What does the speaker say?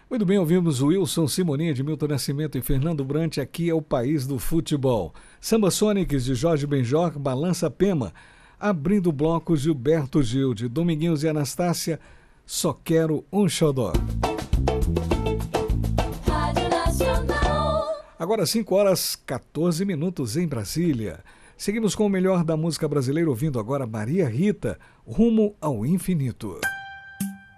Muito bem, ouvimos Wilson Simoninha, de Milton Nascimento e Fernando Brant. Aqui é o país do futebol. Samba Sonics, de Jorge Benjor, Balança Pema. Abrindo o bloco, Gilberto Gil, de Dominguinhos e Anastácia, Só Quero um Xodó. Rádio Nacional. Agora 5h14 em Brasília. Seguimos com o melhor da música brasileira, ouvindo agora Maria Rita, Rumo ao Infinito.